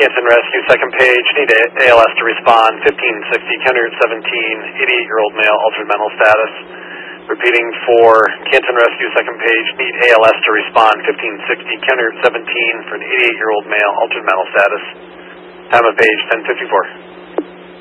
Canton Rescue, second page, need ALS to respond, 1560, County Route 17, 88-year-old male, altered mental status. Repeating for Canton Rescue, second page, need ALS to respond, 1560, County Route 17, for an 88-year-old male, altered mental status. Time of page 1054.